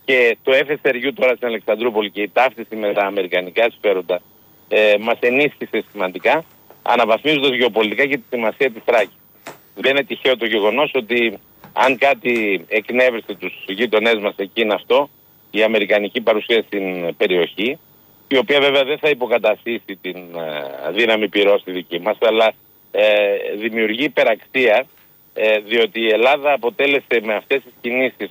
και το FSRU τώρα στην Αλεξανδρούπολη και η ταύτιση με τα αμερικανικά συμφέροντα μας ενίσχυσε σημαντικά, αναβαθμίζοντας γεωπολιτικά και τη σημασία της Θράκης. Δεν είναι τυχαίο το γεγονός ότι αν κάτι εκνεύρισε τους γείτονές μας εκεί είναι αυτό, η αμερικανική παρουσία στην περιοχή, η οποία βέβαια δεν θα υποκαταστήσει την δύναμη πυρός στη δική μας, αλλά δημιουργεί υπεραξία, διότι η Ελλάδα αποτέλεσε με αυτές τις κινήσεις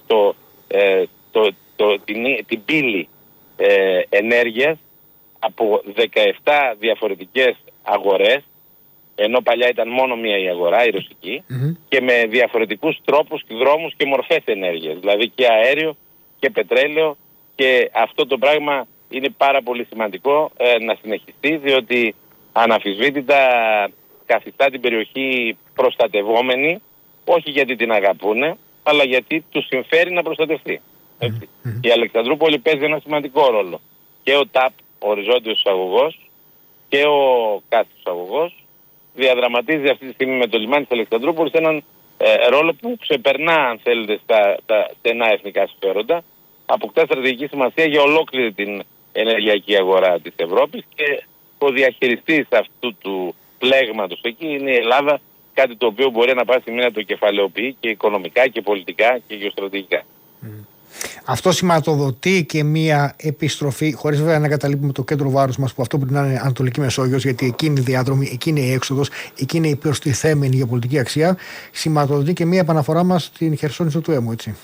την πύλη ενέργειας από 17 διαφορετικές αγορές, ενώ παλιά ήταν μόνο μία η αγορά, η ρωσική, και με διαφορετικούς τρόπους και δρόμους και μορφές ενέργειας, δηλαδή και αέριο και πετρέλαιο, και αυτό το πράγμα είναι πάρα πολύ σημαντικό να συνεχιστεί, διότι αναμφισβήτητα καθιστά την περιοχή προστατευόμενη, όχι γιατί την αγαπούνε, αλλά γιατί τους συμφέρει να προστατευτεί. Η Αλεξανδρούπολη παίζει ένα σημαντικό ρόλο. Και ο ΤΑΠ, ο οριζόντιος εισαγωγός, και ο κάθετος εισαγωγός διαδραματίζει αυτή τη στιγμή με το λιμάνι της Αλεξανδρούπολης έναν ρόλο που ξεπερνά, αν θέλετε, τα στενά εθνικά συμφέροντα, αποκτά στρατηγική σημασία για ολόκληρη την ενεργειακή αγορά της Ευρώπης, και ο διαχειριστής αυτού του πλέγματος εκεί είναι η Ελλάδα, κάτι το οποίο μπορεί να πάει στιγμή να το κεφαλαιοποιεί και οικονομικά και πολιτικά και γεωστρατηγικά. Αυτό σηματοδοτεί και μία επιστροφή, χωρίς βέβαια να καταλείπουμε το κέντρο βάρους μας, που αυτό πρέπει να είναι Ανατολική Μεσόγειος, γιατί εκεί είναι η διάδρομη, εκεί είναι η έξοδος, εκεί είναι η προστιθέμενη γεωπολιτική αξία. Σηματοδοτεί και μία επαναφορά μας στην Χερσόνησο του Έμμου, έτσι.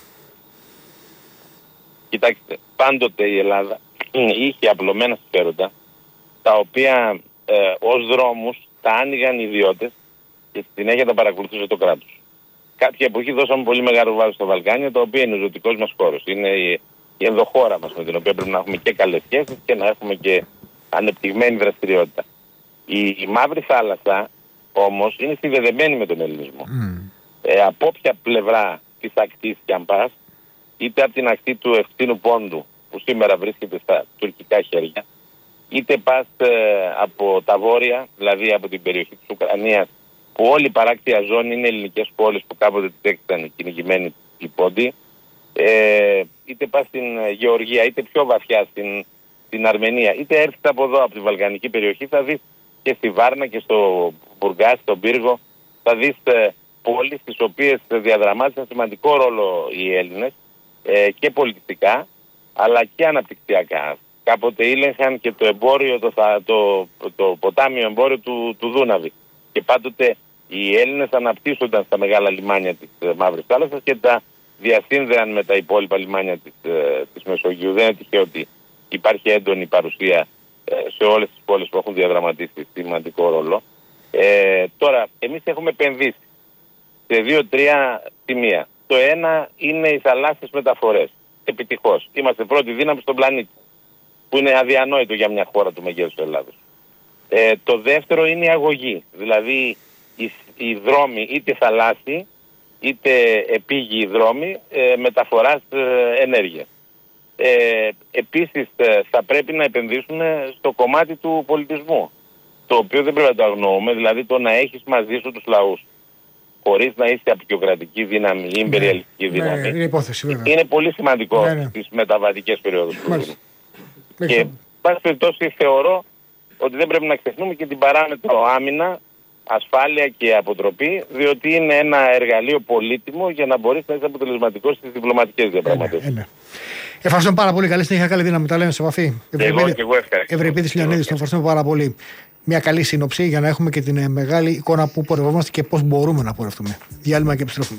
Κοιτάξτε, πάντοτε η Ελλάδα είχε απλωμένα συμφέροντα, τα οποία ως δρόμους τα άνοιγαν οι ιδιώτες και στη συνέχεια τα παρακολουθούσε το κράτος. Κάποια εποχή δώσαμε πολύ μεγάλο βάρος στα Βαλκάνια, το οποίο είναι ο ζωτικός μας χώρος. Είναι η ενδοχώρα μας, με την οποία πρέπει να έχουμε και καλές σχέσεις και να έχουμε και ανεπτυγμένη δραστηριότητα. Η Μαύρη Θάλασσα όμως είναι συνδεδεμένη με τον ελληνισμό. Από όποια πλευρά της ακτής κι αν πας, είτε από την ακτή του Ευξήνου Πόντου, που σήμερα βρίσκεται στα τουρκικά χέρια, είτε πας από τα βόρεια, δηλαδή από την περιοχή της Ουκρανίας, που όλη η παράκτια ζώνη είναι ελληνικές πόλεις που κάποτε τις έξαν κυνηγημένοι οι πόντοι, είτε πας στην Γεωργία, είτε πιο βαθιά στην Αρμενία, είτε έρθεις από εδώ, από τη βαλκανική περιοχή, θα δεις και στη Βάρνα και στο Μπουργκάς, στον Πύργο, θα δεις πόλεις τις οποίες διαδραμάτισαν σημαντικό ρόλο οι Έλληνες, και πολιτιστικά, αλλά και αναπτυξιακά. Κάποτε ήλεγχαν και το εμπόριο, το ποτάμιο εμπόριο του Δούναβη. Και πάντοτε οι Έλληνες αναπτύσσονταν στα μεγάλα λιμάνια της Μαύρης Θάλασσας και τα διασύνδεαν με τα υπόλοιπα λιμάνια της Μεσογείου. Δεν είναι τυχαίο ότι υπάρχει έντονη παρουσία σε όλες τις πόλεις που έχουν διαδραματίσει σημαντικό ρόλο. Τώρα, εμείς έχουμε επενδύσει σε 2-3 σημεία. Το ένα είναι οι θαλάσσιες μεταφορές. Επιτυχώς. Είμαστε πρώτη δύναμη στον πλανήτη, που είναι αδιανόητο για μια χώρα του μεγέθους της Ελλάδος. Το δεύτερο είναι η αγωγή. Δηλαδή οι δρόμοι, είτε θαλάσσιοι είτε επίγειοι δρόμοι μεταφοράς ενέργειας. Επίσης θα πρέπει να επενδύσουμε στο κομμάτι του πολιτισμού, το οποίο δεν πρέπει να το αγνοούμε, δηλαδή το να έχεις μαζί σου τους λαούς χωρίς να είσαι απεικιοκρατική δύναμη ή ιμπεριαλιστική δύναμη. Είναι υπόθεση, βέβαια. Είναι πολύ σημαντικό στις μεταβατικές περιόδους που ζούμε. Και πάση περιπτώσει θεωρώ ότι δεν πρέπει να ξεχνούμε και την παράμετρο άμυνα, ασφάλεια και αποτροπή, διότι είναι ένα εργαλείο πολύτιμο για να μπορείς να είσαι αποτελεσματικός στις διπλωματικές διαπραγματεύσεις. Ευχαριστούμε πάρα πολύ. Καλή συνέχεια, καλή δύναμη. Τα λέμε σε επαφή. Εγώ ευχαριστώ. Ευρυπίδης Λεωνίδης, τον ευχαριστούμε πάρα πολύ. Μια καλή σύνοψη για να έχουμε και την μεγάλη εικόνα που πορευόμαστε και πώς μπορούμε να πορευτούμε. Διάλειμμα και επιστρέφουμε.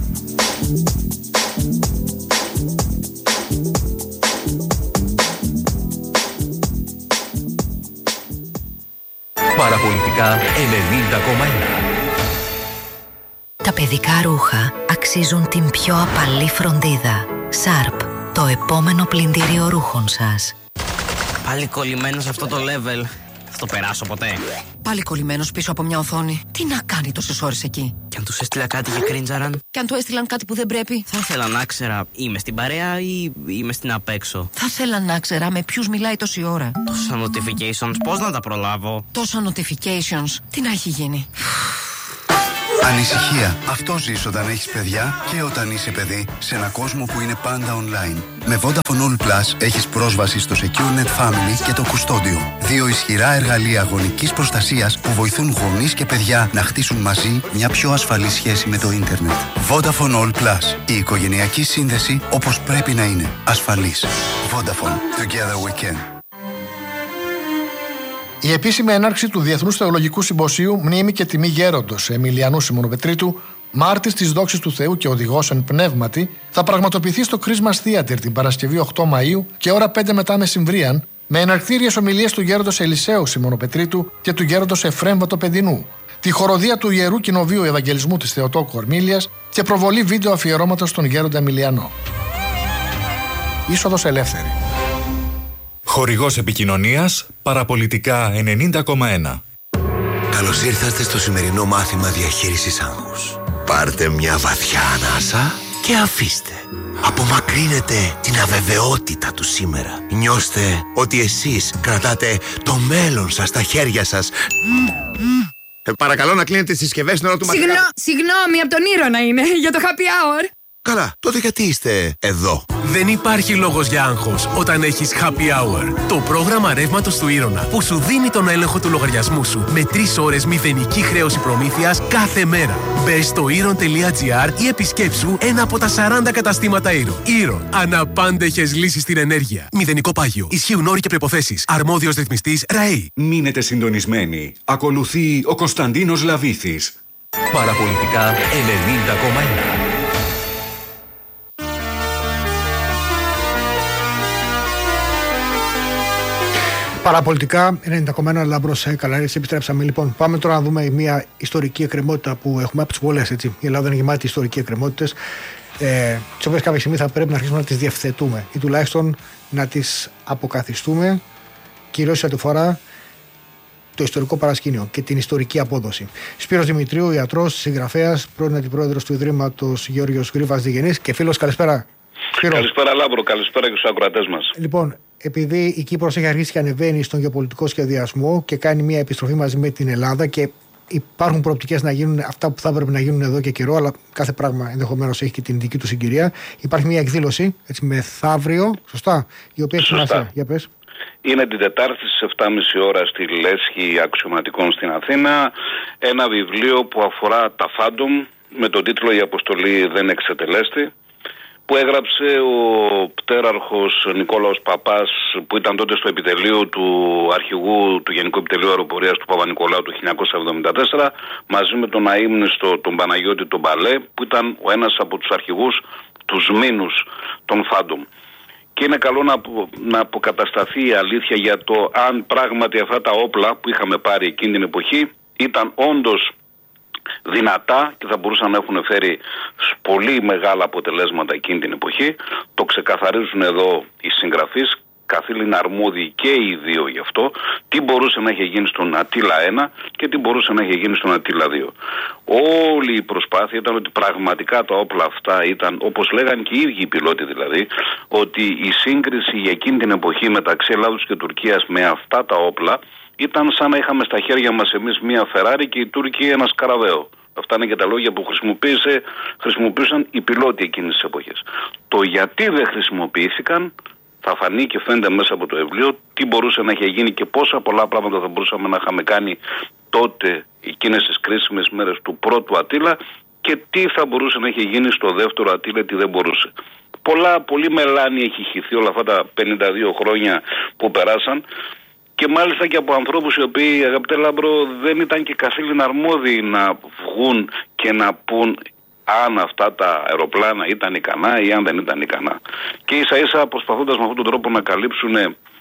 Παραπολιτικά 90,1. Τα παιδικά ρούχα αξίζουν την πιο απαλή φροντίδα. Sharp, το επόμενο πλυντήριο ρούχων σας. Πάλι κολλημένο σε αυτό το level. Θα το περάσω ποτέ. Πάλι κολλημένος πίσω από μια οθόνη. Τι να κάνει τόσες ώρες εκεί. Και αν τους έστειλα κάτι και κρίντζαραν. Και αν του έστειλαν κάτι που δεν πρέπει. Θα ήθελα να ξέρα, είμαι στην παρέα ή είμαι στην απέξω. Θα ήθελα να ξέρα με ποιους μιλάει τόση ώρα. Τόσα notifications, πώς να τα προλάβω. Τόσα notifications, τι να έχει γίνει. Ανησυχία. Αυτό ζεις όταν έχεις παιδιά και όταν είσαι παιδί σε ένα κόσμο που είναι πάντα online. Με Vodafone All Plus έχεις πρόσβαση στο SecureNet Family και το Κουστόντιο. 2 ισχυρά εργαλεία γονικής προστασίας που βοηθούν γονείς και παιδιά να χτίσουν μαζί μια πιο ασφαλή σχέση με το ίντερνετ. Vodafone All Plus. Η οικογενειακή σύνδεση όπως πρέπει να είναι. Ασφαλής. Vodafone. Together we can. Η επίσημη έναρξη του Διεθνούς Θεολογικού Συμποσίου Μνήμη και Τιμή Γέροντος Εμιλιανού Σιμωνοπετρίτου, μάρτης της δόξης του Θεού και οδηγός εν πνεύματι, θα πραγματοποιηθεί στο Christmas Theater την Παρασκευή 8 Μαΐου και ώρα 5 μετά μεσημβρίαν, με εναρκτήριες ομιλίες του Γέροντος Ελισέου Σιμωνοπετρίτου και του Γέροντος Εφρέμ Βατοπεδινού, τη χοροδία του Ιερού Κοινοβείου Ευαγγελισμού της Θεοτόκου Ορμήλιας και προβολή βίντεο αφιερώματος στον Γέροντα Εμιλιανό. Είσοδος ελεύθερη. Χορηγός επικοινωνίας Παραπολιτικά 90,1. Καλώς ήρθατε στο σημερινό μάθημα διαχείρισης άγχους. Πάρτε μια βαθιά ανάσα και αφήστε. Απομακρύνετε την αβεβαιότητα του σήμερα. Νιώστε ότι εσείς κρατάτε το μέλλον σας στα χέρια σας. Παρακαλώ να κλείνετε τις συσκευές στην ώρα του μαθήματος. Συγγνώμη, από τον Ήρωνα είναι, για το happy hour. Καλά, τότε γιατί είστε εδώ? Δεν υπάρχει λόγος για άγχος όταν έχεις Happy Hour. Το πρόγραμμα ρεύματος του Ήρωνα που σου δίνει τον έλεγχο του λογαριασμού σου με 3 ώρες μηδενική χρέωση προμήθειας κάθε μέρα. Μπες στο Iron.gr ή επισκέψου ένα από τα 40 καταστήματα Iron. Iron. Αναπάντεχες λύσεις στην ενέργεια. Μηδενικό πάγιο. Ισχύουν όροι και προϋποθέσεις. Αρμόδιος ρυθμιστής ΡΑΕΗ. Μείνετε συντονισμένοι. Ακολουθεί ο Κωνσταντίνος Λαβήθης. Παραπολιτικά 90,1. Παραπολιτικά 90,1 Λάμπρος Καλαρίτης. Επιστρέψαμε λοιπόν. Πάμε τώρα να δούμε μια ιστορική εκκρεμότητα που έχουμε από τις πολλές. Η Ελλάδα είναι γεμάτη ιστορικές εκκρεμότητες, τις οποίες κάποια στιγμή θα πρέπει να αρχίσουμε να τις διευθετούμε ή τουλάχιστον να τις αποκαθιστούμε, κυρίως σε ό,τι αφορά το ιστορικό παρασκήνιο και την ιστορική απόδοση. Σπύρος Δημητρίου, ιατρός, συγγραφέας, πρώην αντιπρόεδρος του Ιδρύματος Γεώργιος Γρήβας Διγενής και φίλος. Καλησπέρα. Καλησπέρα Λάμπρο, καλησπέρα και στους ακροατές μας. Λοιπόν, επειδή η Κύπρος έχει αρχίσει και ανεβαίνει στον γεωπολιτικό σχεδιασμό και κάνει μια επιστροφή μαζί με την Ελλάδα και υπάρχουν προοπτικές να γίνουν αυτά που θα έπρεπε να γίνουν εδώ και καιρό, αλλά κάθε πράγμα ενδεχομένως έχει και την δική του συγκυρία. Υπάρχει μια εκδήλωση μεθαύριο, σωστά, η οποία έχει σημασία. Για πες. Είναι την Τετάρτη στις 7.30 ώρα στη Λέσχη Αξιωματικών στην Αθήνα. Ένα βιβλίο που αφορά τα φάντομ με τον τίτλο «Η αποστολή δεν εξετελέστη», που έγραψε ο πτέραρχος Νικόλαος Παπάς, που ήταν τότε στο επιτελείο του αρχηγού του Γενικού Επιτελείου Αεροπορίας του Παπα-Νικολάου του 1974, μαζί με τον αείμνηστο τον Παναγιώτη τον Παλέ, που ήταν ο ένας από τους αρχηγούς τους μήνους των φάντομ. Και είναι καλό να αποκατασταθεί η αλήθεια για το αν πράγματι αυτά τα όπλα που είχαμε πάρει εκείνη την εποχή ήταν όντως δυνατά και θα μπορούσαν να έχουν φέρει πολύ μεγάλα αποτελέσματα εκείνη την εποχή. Το ξεκαθαρίζουν εδώ οι συγγραφείς, καθήλυνα αρμόδιοι και οι δύο γι' αυτό, τι μπορούσε να έχει γίνει στον Αττήλα 1 και τι μπορούσε να έχει γίνει στον Αττήλα 2. Όλη η προσπάθεια ήταν ότι πραγματικά τα όπλα αυτά ήταν, όπως λέγανε και οι ίδιοι οι πιλότοι δηλαδή, ότι η σύγκριση για εκείνη την εποχή μεταξύ Ελλάδος και Τουρκίας με αυτά τα όπλα ήταν σαν να είχαμε στα χέρια μας εμείς μία Φεράρι και οι Τούρκοι ένα Σκαραβαίο. Αυτά είναι και τα λόγια που χρησιμοποίησαν οι πιλότοι εκείνης της εποχής. Το γιατί δεν χρησιμοποιήθηκαν θα φανεί και φαίνεται μέσα από το βιβλίο τι μπορούσε να έχει γίνει και πόσα πολλά πράγματα θα μπορούσαμε να είχαμε κάνει τότε εκείνες τις κρίσιμες μέρες του πρώτου Αττήλα και τι θα μπορούσε να έχει γίνει στο δεύτερο Αττήλα, τι δεν μπορούσε. Πολύ μελάνη έχει χυθεί όλα αυτά τα 52 χρόνια που περάσαν. Και μάλιστα και από ανθρώπους οι οποίοι, αγαπητέ Λάμπρο, δεν ήταν και καθήλυνα αρμόδιοι να βγουν και να πούν αν αυτά τα αεροπλάνα ήταν ικανά ή αν δεν ήταν ικανά. Και ίσα ίσα προσπαθώντας με αυτόν τον τρόπο να καλύψουν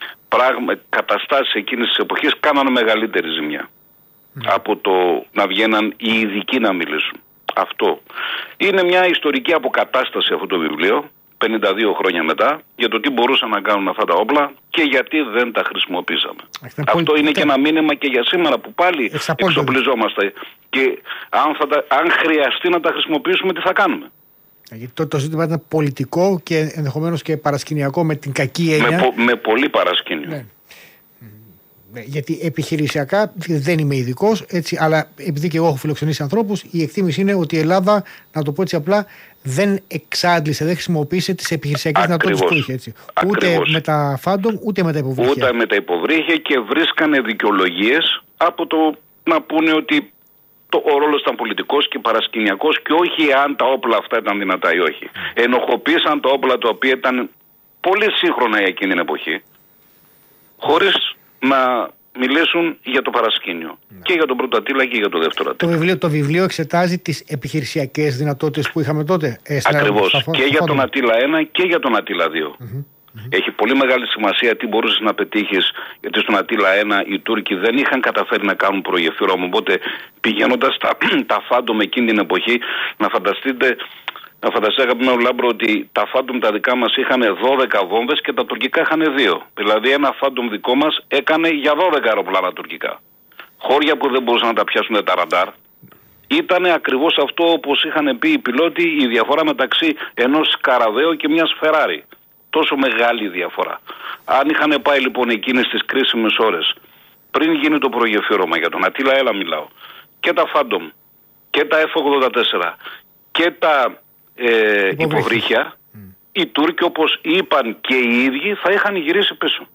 καταστάσεις εκείνης της εποχής, κάνανε μεγαλύτερη ζημιά από το να βγαίναν οι ειδικοί να μιλήσουν. Αυτό είναι μια ιστορική αποκατάσταση αυτό το βιβλίο 52 χρόνια μετά για το τι μπορούσαν να κάνουν αυτά τα όπλα και γιατί δεν τα χρησιμοποίησαμε. Αυτό είναι και ένα μήνυμα και για σήμερα που πάλι εξοπλιζόμαστε και αν χρειαστεί να τα χρησιμοποιήσουμε τι θα κάνουμε. Γιατί το ζήτημα ήταν πολιτικό και ενδεχομένως και παρασκηνιακό με την κακή έννοια. Με πολύ παρασκήνιο. Ναι. Γιατί επιχειρησιακά δεν είμαι ειδικός, αλλά επειδή και εγώ έχω φιλοξενήσει ανθρώπους, η εκτίμηση είναι ότι η Ελλάδα, να το πω έτσι απλά, δεν εξάντλησε, δεν χρησιμοποίησε τις επιχειρησιακές δυνατότητες που είχε. Έτσι. Ούτε με τα Phantom, ούτε με τα υποβρύχια. Ούτε με τα υποβρύχια και βρίσκανε δικαιολογίες από το να πούνε ότι ο ρόλος ήταν πολιτικός και παρασκηνιακός και όχι αν τα όπλα αυτά ήταν δυνατά ή όχι. Ενοχοποίησαν τα όπλα τα οποία ήταν πολύ σύγχρονα για εκείνη την εποχή, χωρίς να μιλήσουν για το παρασκήνιο. Και για τον πρώτο Αττήλα και για τον δεύτερο Αττήλα. Το βιβλίο εξετάζει τις επιχειρησιακές δυνατότητες που είχαμε τότε. Ακριβώς. Και για τον Αττήλα 1 και για τον Αττήλα 2. Έχει πολύ μεγάλη σημασία τι μπορούσες να πετύχεις, γιατί στον Αττήλα 1 οι Τούρκοι δεν είχαν καταφέρει να κάνουν προγεφύρωμα. Οπότε πηγαίνοντας τα Phantom εκείνη την εποχή, να φανταστείτε, αγαπημένο Λάμπρο, ότι τα Phantom τα δικά μας είχαν 12 βόμβες και τα τουρκικά είχαν 2. Δηλαδή ένα Phantom δικό μας έκανε για 12 αεροπλάνα τουρκικά. Χώρια που δεν μπορούσαν να τα πιάσουν τα ραντάρ. Ήταν ακριβώς αυτό, όπως είχαν πει οι πιλότοι, η διαφορά μεταξύ ενός Σκαραβαίου και μιας Φεράρι. Τόσο μεγάλη διαφορά. Αν είχαν πάει λοιπόν εκείνες τις κρίσιμες ώρες, πριν γίνει το προγεφύρωμα, για τον Αττήλα Έλα μιλάω, και τα Phantom και τα F-84 και τα υποβρύχια, οι Τούρκοι, όπως είπαν και οι ίδιοι, θα είχαν γυρίσει πίσω.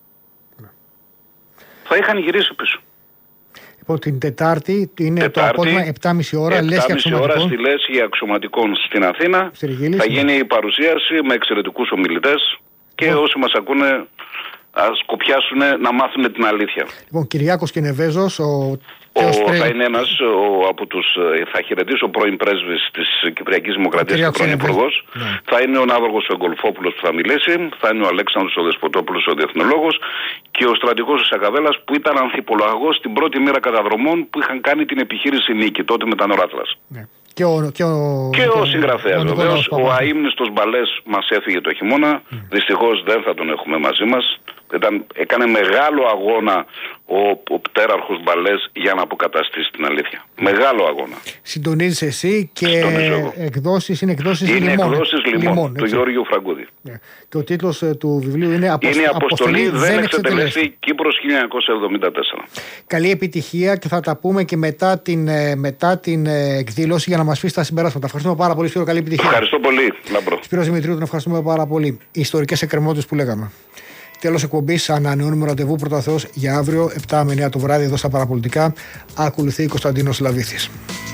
Θα είχαν γυρίσει πίσω. Λοιπόν, την Τετάρτη είναι το απόγευμα 7,5 ώρα. 7,5 ώρα στη Λέσχη Αξιωματικών στην Αθήνα. Θα γίνει η παρουσίαση με εξαιρετικούς ομιλητές και όσοι μας ακούνε ας κοπιάσουν να μάθουν την αλήθεια. Λοιπόν, Κυριάκος Κενεβέζος, θα είναι ένας από τους. Θα χαιρετήσει ο πρώην πρέσβης της Κυπριακής Δημοκρατίας και πρώην υπουργός. Θα είναι ο Ναύαρχος ο Εγκολφόπουλος που θα μιλήσει. Θα είναι ο Αλέξανδρος ο Δεσποτόπουλος ο διεθνολόγος. Και ο στρατηγός ο Σακαβέλας που ήταν ανθιπολαγός στην πρώτη μοίρα καταδρομών που είχαν κάνει την επιχείρηση Νίκη τότε με τα Νοράτλας. Και ο συγγραφέας βεβαίως. Ο αείμνηστος Μπαλές μας έφυγε το χειμώνα. Δυστυχώς δεν θα τον έχουμε μαζί μας. Έκανε μεγάλο αγώνα ο πτέραρχος Μπαλές για να αποκαταστήσει την αλήθεια. Μεγάλο αγώνα. Συντονίζεις εσύ και εκδόσεις είναι εκδόσεις Λιμών του Γιώργου Φραγκούδη. Και ο τίτλος του βιβλίου είναι Αποστολή δεν εξετελέστη, Κύπρος 1974. Καλή επιτυχία και θα τα πούμε και μετά την εκδήλωση για να μας αφήσει τα συμπεράσματα. Ευχαριστούμε πάρα πολύ, Σπύρο. Καλή επιτυχία. Ευχαριστώ πολύ, Λάμπρο. Σπύρος Δημητρίου, τον ευχαριστούμε πάρα πολύ. Οι ιστορικές εκκρεμότητες που λέγαμε. Τέλος εκπομπής, ανανεώνουμε ραντεβού πρώτα Θεός για αύριο 7 με 9 το βράδυ εδώ στα Παραπολιτικά. Ακολουθεί Κωνσταντίνος Λαβίθης.